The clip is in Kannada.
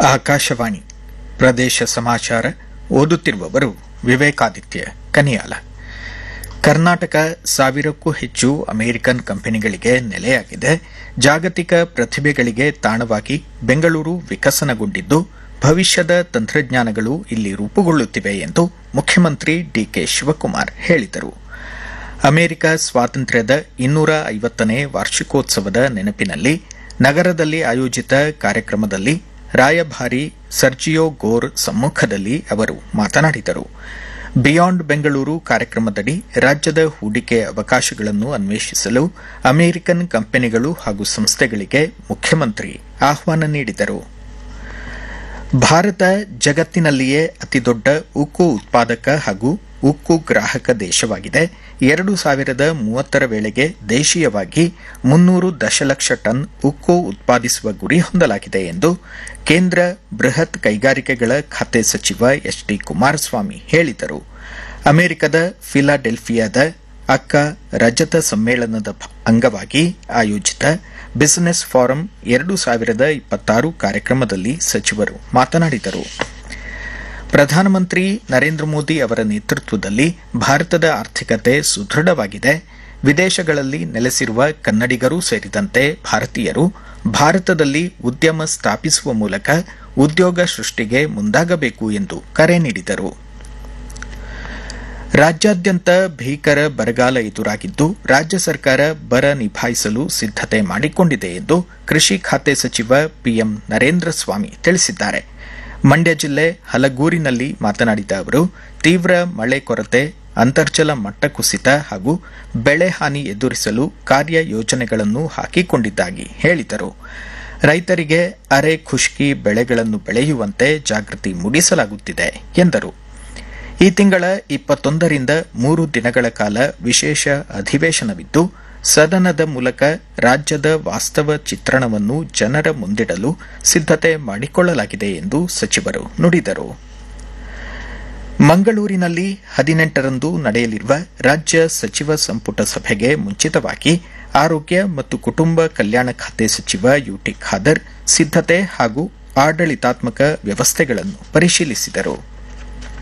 ಆಕಾಶವಾಣಿ ಪ್ರದೇಶ ಸಮಾಚಾರ ಓದುತ್ತಿರುವವರು ವಿವೇಕಾದಿತ್ಯ ಕನಿಯಾಲ. ಕರ್ನಾಟಕ 1000ಕ್ಕೂ ಹೆಚ್ಚು ಅಮೆರಿಕನ್ ಕಂಪನಿಗಳಿಗೆ ನೆಲೆಯಾಗಿದೆ. ಜಾಗತಿಕ ಪ್ರತಿಭೆಗಳಿಗೆ ತಾಣವಾಗಿ ಬೆಂಗಳೂರು ವಿಕಸನಗೊಂಡಿದ್ದು, ಭವಿಷ್ಯದ ತಂತ್ರಜ್ಞಾನಗಳು ಇಲ್ಲಿ ರೂಪುಗೊಳ್ಳುತ್ತಿವೆ ಎಂದು ಮುಖ್ಯಮಂತ್ರಿ ಡಿಕೆ ಶಿವಕುಮಾರ್ ಹೇಳಿದರು. ಅಮೆರಿಕ ಸ್ವಾತಂತ್ರ್ಯದ 250ನೇ ವಾರ್ಷಿಕೋತ್ಸವದ ನೆನಪಿನಲ್ಲಿ ನಗರದಲ್ಲಿ ಆಯೋಜಿತ ಕಾರ್ಯಕ್ರಮದಲ್ಲಿ ರಾಯಭಾರಿ ಸರ್ಜಿಯೋ ಗೋರ್ ಸಮ್ಮುಖದಲ್ಲಿ ಅವರು ಮಾತನಾಡಿದರು. ಬಿಯಾಂಡ್ ಬೆಂಗಳೂರು ಕಾರ್ಯಕ್ರಮದಡಿ ರಾಜ್ಯದ ಹೂಡಿಕೆ ಅವಕಾಶಗಳನ್ನು ಅನ್ವೇಷಿಸಲು ಅಮೆರಿಕನ್ ಕಂಪನಿಗಳು ಹಾಗೂ ಸಂಸ್ಥೆಗಳಿಗೆ ಮುಖ್ಯಮಂತ್ರಿ ಆಹ್ವಾನ ನೀಡಿದರು. ಭಾರತ ಜಗತ್ತಿನಲ್ಲಿಯೇ ಅತಿದೊಡ್ಡ ಉಕ್ಕು ಉತ್ಪಾದಕ ಹಾಗೂ ಉಕ್ಕು ಗ್ರಾಹಕ ದೇಶವಾಗಿದೆ. 2030ರ ವೇಳೆಗೆ ದೇಶೀಯವಾಗಿ 300 ದಶಲಕ್ಷ ಟನ್ ಉಕ್ಕು ಉತ್ಪಾದಿಸುವ ಗುರಿ ಹೊಂದಲಾಗಿದೆ ಎಂದು ಕೇಂದ್ರ ಬೃಹತ್ ಕೈಗಾರಿಕೆಗಳ ಖಾತೆ ಸಚಿವ ಎಚ್.ಡಿ. ಕುಮಾರಸ್ವಾಮಿ ಹೇಳಿದರು. ಅಮೆರಿಕದ ಫಿಲಾಡೆಲ್ಫಿಯಾದ ಅಕ್ಕ ರಜತ ಸಮ್ಮೇಳನದ ಅಂಗವಾಗಿ ಆಯೋಜಿತ ಬಿಸಿನೆಸ್ ಫಾರಂ 2026 ಕಾರ್ಯಕ್ರಮದಲ್ಲಿ ಸಚಿವರು ಮಾತನಾಡಿದರು. ಪ್ರಧಾನಮಂತ್ರಿ ನರೇಂದ್ರ ಮೋದಿ ಅವರ ನೇತೃತ್ವದಲ್ಲಿ ಭಾರತದ ಆರ್ಥಿಕತೆ ಸುದೃಢವಾಗಿದೆ. ವಿದೇಶಗಳಲ್ಲಿ ನೆಲೆಸಿರುವ ಕನ್ನಡಿಗರೂ ಸೇರಿದಂತೆ ಭಾರತೀಯರು ಭಾರತದಲ್ಲಿ ಉದ್ಯಮ ಸ್ಥಾಪಿಸುವ ಮೂಲಕ ಉದ್ಯೋಗ ಸೃಷ್ಟಿಗೆ ಮುಂದಾಗಬೇಕು ಎಂದು ಕರೆ ನೀಡಿದರು. ರಾಜ್ಯಾದ್ಯಂತ ಭೀಕರ ಬರಗಾಲ ಎದುರಾಗಿದ್ದು, ರಾಜ್ಯ ಸರ್ಕಾರ ಬರ ನಿಭಾಯಿಸಲು ಸಿದ್ದತೆ ಮಾಡಿಕೊಂಡಿದೆ ಎಂದು ಕೃಷಿ ಖಾತೆ ಸಚಿವ ಪಿಎಂ ನರೇಂದ್ರ ಸ್ವಾಮಿ ತಿಳಿಸಿದ್ದಾರೆ. ಮಂಡ್ಯ ಜಿಲ್ಲೆ ಹಲಗೂರಿನಲ್ಲಿ ಮಾತನಾಡಿದ ಅವರು, ತೀವ್ರ ಮಳೆ ಕೊರತೆ, ಅಂತರ್ಜಲ ಮಟ್ಟ ಕುಸಿತ ಹಾಗೂ ಬೆಳೆ ಹಾನಿ ಎದುರಿಸಲು ಕಾರ್ಯಯೋಜನೆಗಳನ್ನು ಹಾಕಿಕೊಂಡಿದ್ದಾಗಿ ಹೇಳಿದರು. ರೈತರಿಗೆ ಅರೆ ಖುಷ್ಕಿ ಬೆಳೆಗಳನ್ನು ಬೆಳೆಯುವಂತೆ ಜಾಗೃತಿ ಮೂಡಿಸಲಾಗುತ್ತಿದೆ ಎಂದರು. ಈ ತಿಂಗಳ 21ರಿಂದ 3 ದಿನಗಳ ಕಾಲ ವಿಶೇಷ ಅಧಿವೇಶನವಿದ್ದು, ಸದನದ ಮೂಲಕ ರಾಜ್ಯದ ವಾಸ್ತವ ಚಿತ್ರಣವನ್ನು ಜನರ ಮುಂದಿಡಲು ಸಿದ್ದತೆ ಮಾಡಿಕೊಳ್ಳಲಾಗಿದೆ ಎಂದು ಸಚಿವರು ನುಡಿದರು. ಮಂಗಳೂರಿನಲ್ಲಿ 18ರಂದು ನಡೆಯಲಿರುವ ರಾಜ್ಯ ಸಚಿವ ಸಂಪುಟ ಸಭೆಗೆ ಮುಂಚಿತವಾಗಿ ಆರೋಗ್ಯ ಮತ್ತು ಕುಟುಂಬ ಕಲ್ಯಾಣ ಖಾತೆ ಸಚಿವ ಯುಟಿ ಖಾದರ್ ಸಿದ್ದತೆ ಹಾಗೂ ಆಡಳಿತಾತ್ಮಕ ವ್ಯವಸ್ಥೆಗಳನ್ನು ಪರಿಶೀಲಿಸಿದರು.